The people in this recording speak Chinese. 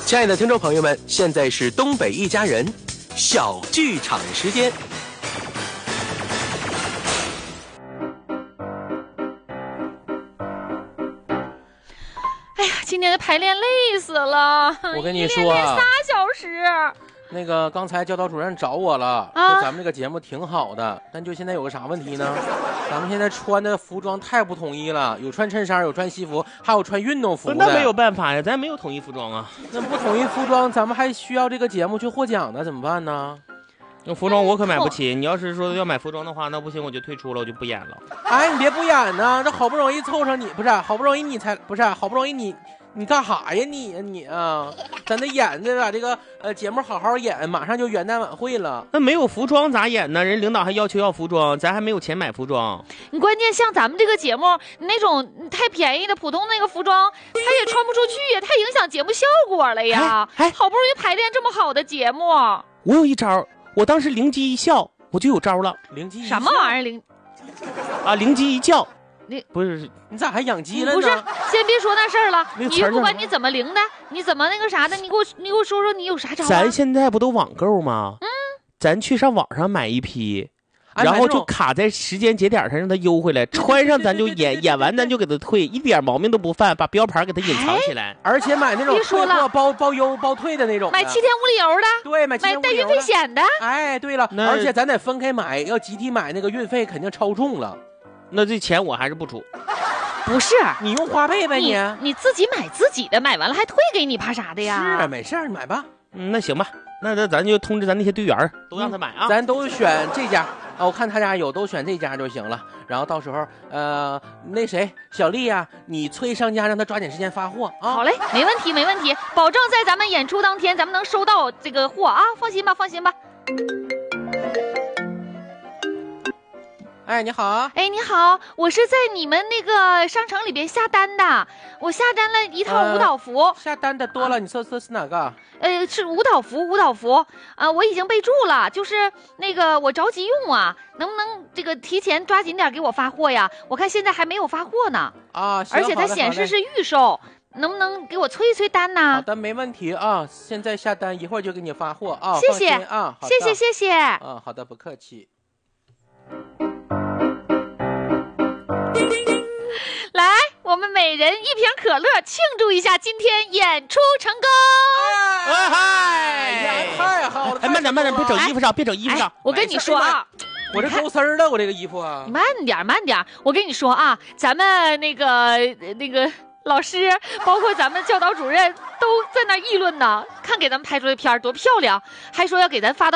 亲爱的听众朋友们，现在是东北一家人小剧场时间。 哎呀，今天的排练累死了！ 我跟你说啊，3小时。 那个刚才教导主任找我了，说咱们这个节目挺好的，但就现在有个啥问题呢？咱们现在穿的服装太不统一了，有穿衬衫，有穿西服，还有穿运动服的。 那没有办法呀，咱没有统一服装啊。 那不统一服装，咱们还需要这个节目去获奖呢，怎么办呢？ 那服装我可买不起，你要是说要买服装的话，那不行，我就退出了，我就不演了。 哎，你别不演呢，这好不容易凑上你，不是好不容易你才不是好不容易你干啥呀你啊？咱得演这把这个节目好好演，马上就元旦晚会了。 那没有服装咋演呢？人领导还要求要服装，咱还没有钱买服装。 你关键像咱们这个节目那种太便宜的普通那个服装，它也穿不出去呀，太影响节目效果了呀。好不容易排练这么好的节目， 我有一招，我当时灵机一笑，我就有招了。 灵机一什么玩意儿？灵机一叫。不是你咋还养鸡了呢？ 不是，先别说那事儿了。你不管你怎么灵的，你怎么那个啥的，你给我说说你有啥招啊？ 咱现在不都网购吗？咱去上网上买一批，然后就卡在时间节点上让它邮回来，穿上咱就演，演完咱就给它退，一点毛病都不犯，把标牌给它隐藏起来。 而且买那种退货包邮包退的那种， 买7天无理由的， 对，买带运费险的。 哎，对了，而且咱得分开买，要集体买，那个运费肯定超重了。 那这钱我还是不出。 不是， 你用花呗呗你自己买自己的，买完了还退给你，怕啥的呀？ 是，没事你买吧。 那行吧，那咱就通知咱那些队员都让他买啊。 咱都选这家啊，我看他家有，都选这家就行了。然后到时候那谁小丽呀，你催商家让他抓紧时间发货啊。 好嘞，没问题没问题，保证在咱们演出当天咱们能收到这个货啊，放心吧放心吧。 哎，你好啊！ 哎，你好，我是在你们那个商城里边下单的，我下单了一套舞蹈服。 下单的多了，你说是哪个？ 是舞蹈服，我已经备注了，就是那个我着急用啊，能不能这个提前抓紧点给我发货呀？我看现在还没有发货呢。 啊， 而且它显示是预售，能不能给我催一催单呢？ 好的，没问题啊，现在下单，一会儿就给你发货啊。 谢谢啊， 谢谢。 啊，好的，不客气。 来，我们每人1瓶可乐，庆祝一下今天演出成功！ 哎，太好了！ 哎，慢点，别整衣服上，别整衣服上。 我跟你说啊， 我这勾丝儿的，我这个衣服啊。 慢点，我跟你说啊，咱们那个老师，包括咱们教导主任都在那议论呢，看给咱们拍出的片多漂亮，还说要给咱发到